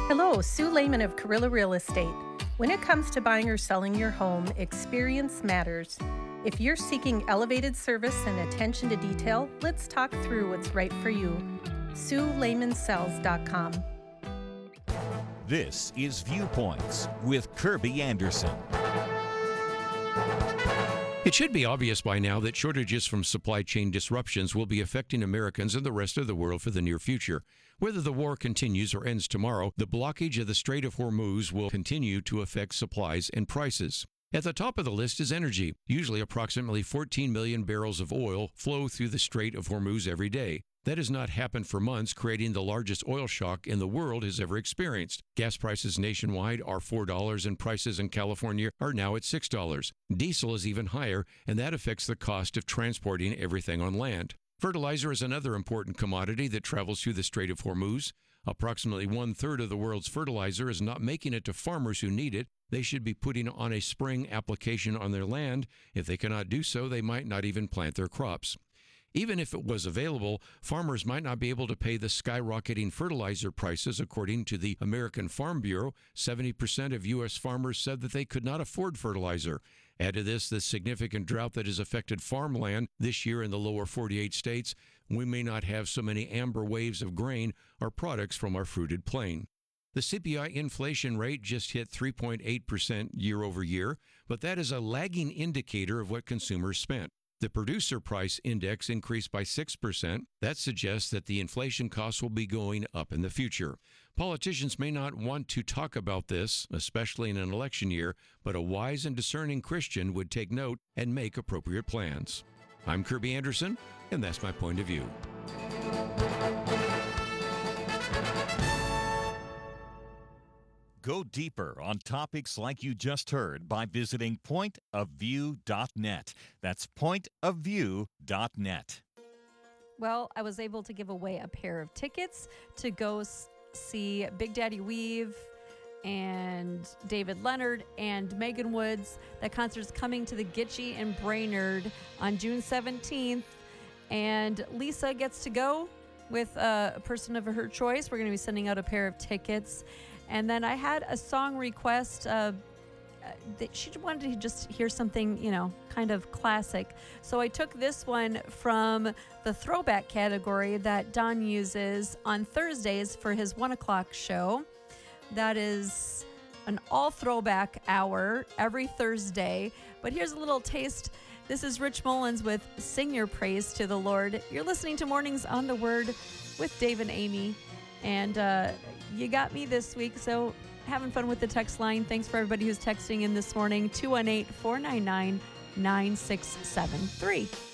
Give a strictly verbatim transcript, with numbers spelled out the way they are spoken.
Hello, Sue Lehman of Carrilla Real Estate. When it comes to buying or selling your home, experience matters. If you're seeking elevated service and attention to detail, let's talk through what's right for you. Sue Lehman Sells dot com. This is Viewpoints with Kirby Anderson. It should be obvious by now that shortages from supply chain disruptions will be affecting Americans and the rest of the world for the near future. Whether the war continues or ends tomorrow, the blockage of the Strait of Hormuz will continue to affect supplies and prices. At the top of the list is energy. Usually approximately fourteen million barrels of oil flow through the Strait of Hormuz every day. That has not happened for months, creating the largest oil shock in the world has ever experienced. Gas prices nationwide are four dollars and prices in California are now at six dollars. Diesel is even higher, and that affects the cost of transporting everything on land. Fertilizer is another important commodity that travels through the Strait of Hormuz. Approximately one-third of the world's fertilizer is not making it to farmers who need it. They should be putting on a spring application on their land. If they cannot do so, they might not even plant their crops. Even if it was available, farmers might not be able to pay the skyrocketing fertilizer prices. According to the American Farm Bureau, seventy percent of U S farmers said that they could not afford fertilizer. Add to this the significant drought that has affected farmland this year in the lower forty-eight states, we may not have so many amber waves of grain or products from our fruited plain. The C P I inflation rate just hit three point eight percent year over year, but that is a lagging indicator of what consumers spent. The producer price index increased by six percent. That suggests that the inflation costs will be going up in the future. Politicians may not want to talk about this, especially in an election year, but a wise and discerning Christian would take note and make appropriate plans. I'm Kirby Anderson, and that's my point of view. Go deeper on topics like you just heard by visiting point of view dot net. That's point of view dot net. Well, I was able to give away a pair of tickets to go s- see Big Daddy Weave and David Leonard and Megan Woods. That concert is coming to the Gitchie in Brainerd on June seventeenth, and Lisa gets to go with uh, a person of her choice. We're going to be sending out a pair of tickets. And then I had a song request. Uh, that she wanted to just hear something, you know, kind of classic. So I took this one from the throwback category that Don uses on Thursdays for his one o'clock show. That is an all throwback hour every Thursday. But here's a little taste. This is Rich Mullins with Sing Your Praise to the Lord. You're listening to Mornings on the Word with Dave and Amy. And uh, you got me this week, so having fun with the text line. Thanks for everybody who's texting in this morning, two one eight, four nine nine, nine six seven three.